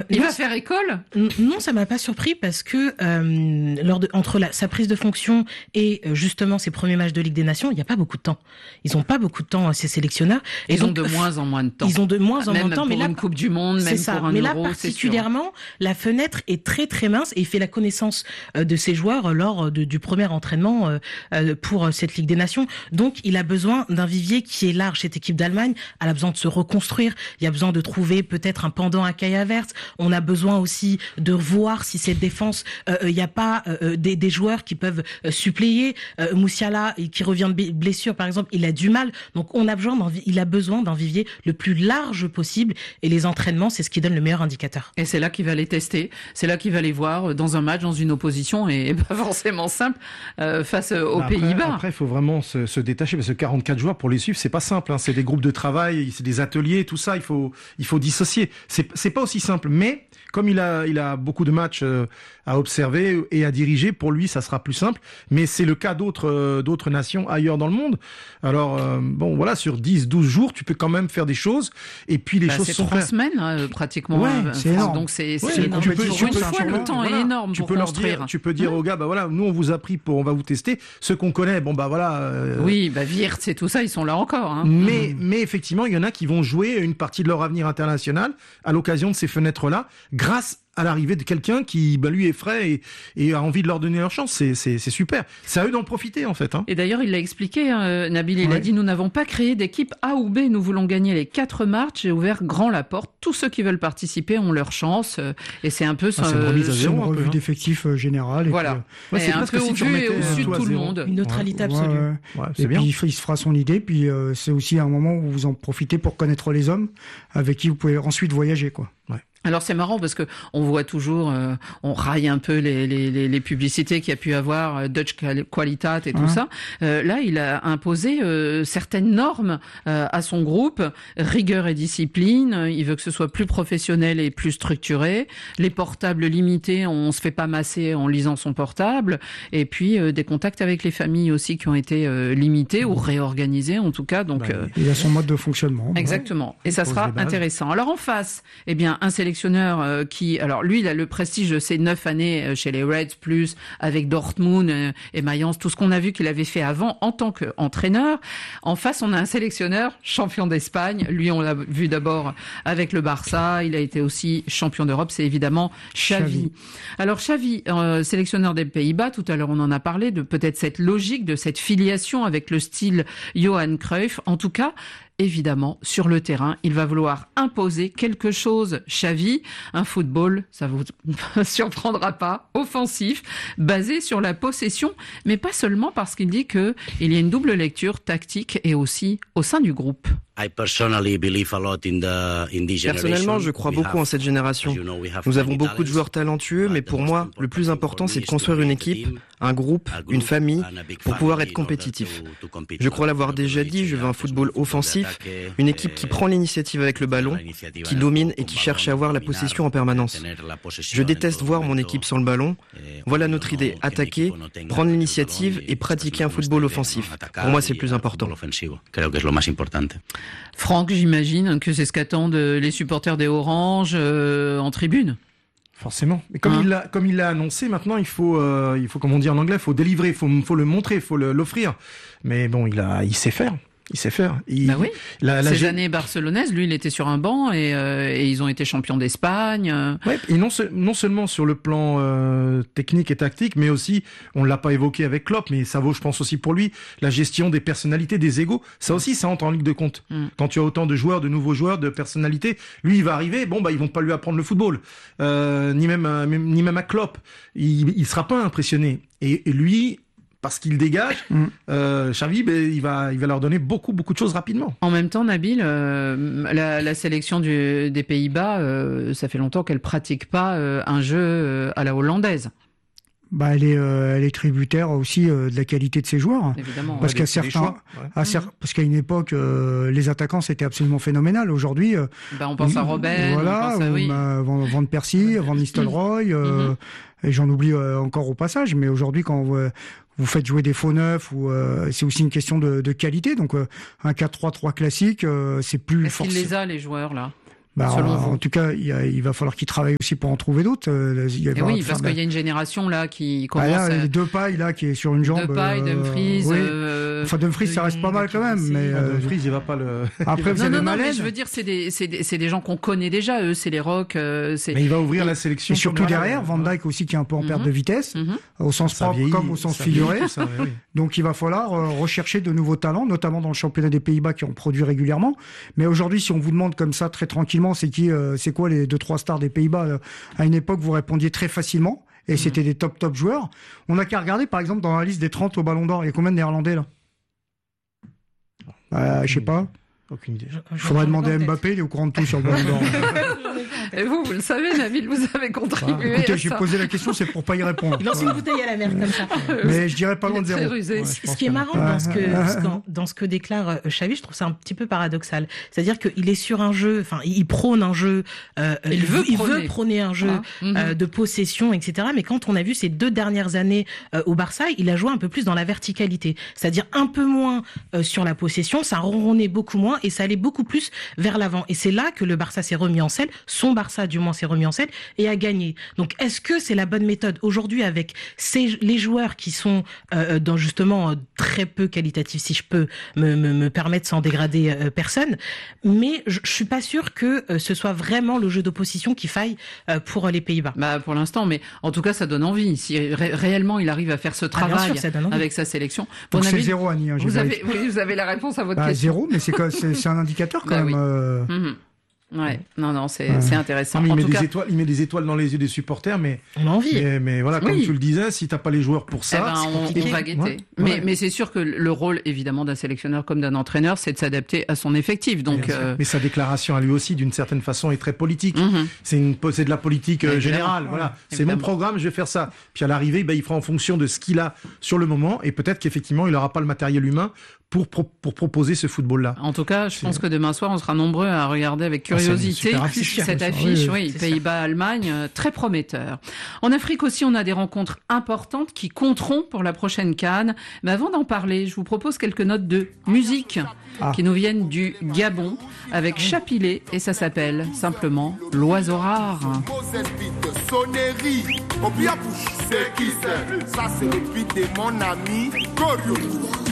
Il va faire école ? Non, ça m'a pas surpris parce que entre sa prise de fonction et justement ses premiers matchs de Ligue des Nations, il n'y a pas beaucoup de temps. Ils ont pas beaucoup de temps, ces sélectionneurs. Et ils ont de moins en moins de temps. Ils ont de moins en moins de temps, mais là, une Coupe du Monde, même pour un Euro, là, particulièrement, la fenêtre est très très mince et il fait la connaissance de ses joueurs lors du premier entraînement pour cette Ligue des Nations. Donc, il a besoin d'un vivier qui est large. Cette équipe d'Allemagne, elle a besoin de se reconstruire. Il y a besoin de trouver peut-être un pendant à Kai Havertz. On a besoin aussi de voir si cette défense, il n'y a pas des joueurs qui peuvent suppléer. Moussiala, qui revient de blessure, par exemple, il a du mal. Donc, il a besoin d'un vivier le plus large possible. Et les entraînements, c'est ce qui donne le meilleur indicateur. Et c'est là qu'il va les tester. C'est là qu'il va les voir dans un match, dans une opposition, et pas forcément simple face aux Pays-Bas. Après, il faut vraiment se détacher, parce que 44 joueurs, pour les suivre, c'est pas simple. Hein. C'est des groupes de travail, c'est des ateliers, tout ça. Il faut dissocier. C'est pas aussi simple, mais comme il a beaucoup de matchs à observer et à diriger, pour lui, ça sera plus simple. Mais c'est le cas d'autres nations ailleurs dans le monde. Alors, voilà, sur 10, 12 jours, tu peux quand même faire des choses. Et puis, les choses sont faites. C'est 3 semaines, pratiquement. Ouais, c'est énorme. Donc, c'est énorme. Le temps est énorme pour construire. Tu peux dire aux gars, nous, on vous a pris on va vous tester. Ceux qu'on connaît, Oui, Wirtz et tout ça, ils sont là encore. Hein. Mais effectivement, il y en a qui vont jouer une partie de leur avenir international à l'occasion de ces fenêtres-là, grâce à l'arrivée de quelqu'un qui, lui, est frais et a envie de leur donner leur chance. C'est super. C'est à eux d'en profiter, en fait. Hein. Et d'ailleurs, il l'a expliqué, Nabil, il a dit, nous n'avons pas créé d'équipe A ou B, nous voulons gagner les 4 matchs. J'ai ouvert grand la porte. Tous ceux qui veulent participer ont leur chance. Et c'est un peu c'est une remise à zéro, une revue d'effectifs générale. Voilà. C'est un peu au vu et au sud de tout le monde. Une neutralité absolue. Et puis, il se fera son idée. Puis, c'est aussi un moment où vous en profitez pour connaître les hommes avec qui vous pouvez ensuite voyager, quoi. Ouais. Alors c'est marrant parce que on voit toujours, on raille un peu les publicités qu'il y a pu avoir, Dutch Qualitat et tout ça. Là, il a imposé certaines normes à son groupe, rigueur et discipline. Il veut que ce soit plus professionnel et plus structuré. Les portables limités, on se fait pas masser en lisant son portable. Et puis des contacts avec les familles aussi qui ont été limités ou réorganisés en tout cas. Donc il a son mode de fonctionnement. Exactement. Et ça sera intéressant. Alors en face, un sélectionneur qui, alors lui, il a le prestige de ses 9 années chez les Reds, plus avec Dortmund et Mayence, tout ce qu'on a vu qu'il avait fait avant en tant qu'entraîneur. En face, on a un sélectionneur champion d'Espagne. Lui, on l'a vu d'abord avec le Barça. Il a été aussi champion d'Europe. C'est évidemment Xavi. Alors Xavi, sélectionneur des Pays-Bas. Tout à l'heure, on en a parlé de peut-être cette logique, de cette filiation avec le style Johan Cruyff. En tout cas, évidemment, sur le terrain, il va vouloir imposer quelque chose, Xavi, un football, ça vous surprendra pas, offensif, basé sur la possession, mais pas seulement parce qu'il dit que il y a une double lecture tactique et aussi au sein du groupe. Personnellement, je crois beaucoup en cette génération. Nous avons beaucoup de joueurs talentueux, mais pour moi, le plus important, c'est de construire une équipe, un groupe, une famille, pour pouvoir être compétitif. Je crois l'avoir déjà dit, je veux un football offensif, une équipe qui prend l'initiative avec le ballon, qui domine et qui cherche à avoir la possession en permanence. Je déteste voir mon équipe sans le ballon. Voilà notre idée, attaquer, prendre l'initiative et pratiquer un football offensif. Pour moi, c'est le plus important. Franck, j'imagine que c'est ce qu'attendent les supporters des Oranges en tribune. Forcément. Mais comme il l'a annoncé, maintenant il faut comme on dit en anglais, il faut délivrer, faut le montrer, il faut l'offrir. Mais bon, il sait faire. Il sait faire. Oui. Ces années barcelonaises, lui, il était sur un banc et ils ont été champions d'Espagne. Ouais. Et non seulement sur le plan technique et tactique, mais aussi, on l'a pas évoqué avec Klopp, mais ça vaut, je pense aussi pour lui, la gestion des personnalités, des égos. Ça aussi, ça entre en ligne de compte. Quand tu as autant de joueurs, de nouveaux joueurs, de personnalités, lui, il va arriver. Ils vont pas lui apprendre le football, ni même à Klopp. Il sera pas impressionné. Et lui, parce qu'il dégage, Xavi, il va leur donner beaucoup de choses rapidement. En même temps, Nabil, la sélection des Pays-Bas, ça fait longtemps qu'elle pratique pas un jeu à la hollandaise. Elle est tributaire aussi de la qualité de ses joueurs. Évidemment. Parce parce qu'à une époque, les attaquants c'était absolument phénoménal. Aujourd'hui, on pense à Robben, voilà, on pense à Van Persie, Van Nistelrooy, et j'en oublie encore au passage. Mais aujourd'hui, quand vous faites jouer des faux neufs, c'est aussi une question de qualité. Donc un 4-3-3 classique, c'est plus Est-ce qu'il les a, les joueurs là? En tout cas, il va falloir qu'il travaille aussi pour en trouver d'autres. Oui, parce qu'il y a une génération là qui commence. Depay là qui est sur une jambe. Depay, Dumfries. Enfin, Dumfries, ça reste pas mal quand même. Mais Dumfries, il va pas le. Après, vous avez Malen. Mais je veux dire, c'est des gens qu'on connaît déjà. Eux, c'est les Rock. Mais il va ouvrir la sélection. Et surtout derrière, Van Dijk aussi qui est un peu en perte de vitesse, au sens propre comme au sens figuré. Donc, il va falloir rechercher de nouveaux talents, notamment dans le championnat des Pays-Bas qui en produit régulièrement. Mais aujourd'hui, si on vous demande comme ça très tranquillement, c'est quoi les 2-3 stars des Pays-Bas? À une époque, vous répondiez très facilement. Et c'était des top joueurs. On n'a qu'à regarder, par exemple, dans la liste des 30 au Ballon d'Or. Il y a combien de Néerlandais, là? Je sais pas. Aucune idée. Il faudrait demander à Mbappé, il est au courant de tout sur le Ballon d'Or. Et vous le savez, Nabil, vous avez contribué. Écoutez, j'ai posé la question, c'est pour pas y répondre. Il lance une bouteille à la mer comme ça. Mais je dirais pas loin de zéro. Ce qui est marrant dans ce que déclare Xavi, je trouve ça un petit peu paradoxal. C'est-à-dire qu'il est sur un jeu, enfin, il prône un jeu, il veut prôner un jeu de possession, etc. Mais quand on a vu ces 2 dernières années au Barça, il a joué un peu plus dans la verticalité. C'est-à-dire un peu moins sur la possession, ça ronronnait beaucoup moins et ça allait beaucoup plus vers l'avant. Et c'est là que le Barça s'est remis en selle, son Barça du moins s'est remis en selle et a gagné. Donc est-ce que c'est la bonne méthode aujourd'hui avec les joueurs qui sont dans justement très peu qualitatifs, si je peux me permettre sans dégrader personne, mais je suis pas sûr que ce soit vraiment le jeu d'opposition qu'il faille pour les Pays-Bas. Pour l'instant, mais en tout cas ça donne envie. Si réellement il arrive à faire ce travail avec sa sélection. Donc c'est 0, Annie. Vous avez la réponse à votre question. 0, mais c'est un indicateur quand même. Ouais, non, c'est intéressant. Non, il met des étoiles dans les yeux des supporters, mais on a envie. Mais voilà, comme tu le disais, si t'as pas les joueurs pour ça, on va guetter. Mais c'est sûr que le rôle, évidemment, d'un sélectionneur comme d'un entraîneur, c'est de s'adapter à son effectif. Donc, mais sa déclaration à lui aussi, d'une certaine façon, est très politique. C'est de la politique générale. Voilà, c'est mon programme, je vais faire ça. Puis à l'arrivée, il fera en fonction de ce qu'il a sur le moment, et peut-être qu'effectivement, il n'aura pas le matériel humain pour proposer ce football-là. En tout cas, je pense que demain soir, on sera nombreux à regarder avec curiosité cette affiche, Pays-Bas-Allemagne, très prometteur. En Afrique aussi, on a des rencontres importantes qui compteront pour la prochaine CAN. Mais avant d'en parler, je vous propose quelques notes de musique qui nous viennent du Gabon avec Chapilé et ça s'appelle simplement L'Oiseau Rare. Ça, c'est le beat de mon ami Gorio.